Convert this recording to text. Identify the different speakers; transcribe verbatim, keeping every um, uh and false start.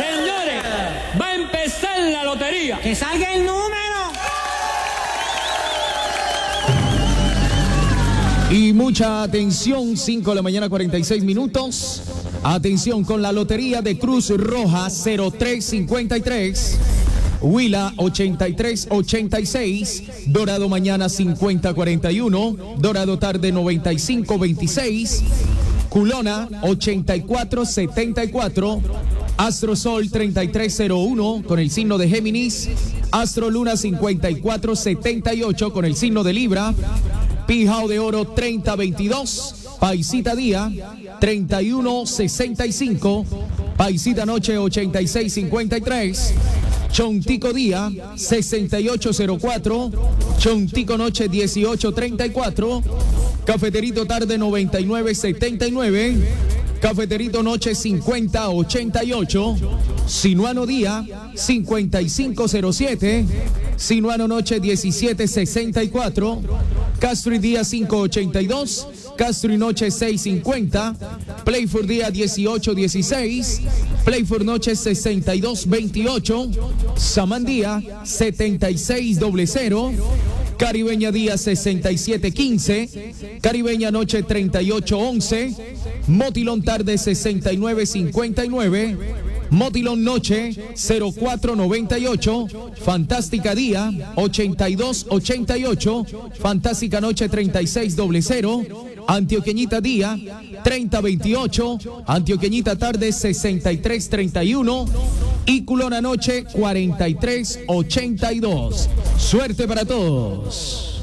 Speaker 1: Señores, va a empezar la lotería.
Speaker 2: ¡Que salga el número!
Speaker 3: Y mucha atención, cinco de la mañana, cuarenta y seis minutos. Atención con la lotería de Cruz Roja cero tres cincuenta y tres. Huila ochenta y tres ochenta y seis, Dorado mañana cincuenta cuarenta y uno, Dorado tarde noventa y cinco veintiséis, Culona ochenta y cuatro setenta y cuatro, Astro Sol treinta y tres cero uno con el signo de Géminis, Astro Luna cincuenta y cuatro setenta y ocho con el signo de Libra, Pijao de Oro treinta veintidós, Paisita Día treinta y uno sesenta y cinco, Paisita Noche ochenta y seis cincuenta y tres, Chontico Día sesenta y ocho cero cuatro, Chontico Noche dieciocho treinta y cuatro, Cafeterito Tarde noventa y nueve setenta y nueve, Cafeterito Noche cincuenta ochenta y ocho, Sinuano Día cincuenta y cinco cero siete, Sinuano Noche diecisiete sesenta y cuatro, Castro y Día cinco ochenta y dos, Castro y Noche seis cincuenta, Playford Día dieciocho dieciséis, Playford Noche sesenta y dos veintiocho, Samandía setenta y seis cero, Caribeña Día sesenta y siete quince, Caribeña Noche treinta y ocho once, Motilón Tarde sesenta y nueve cincuenta y nueve, Motilón Noche cero cuatro noventa y ocho, Fantástica Día ochenta y dos ochenta y ocho, Fantástica Noche treinta y seis cero, Antioqueñita Día treinta veintiocho, Antioqueñita Tarde sesenta y tres treinta y uno y Culona Noche cuarenta y tres ochenta y dos. Suerte para todos.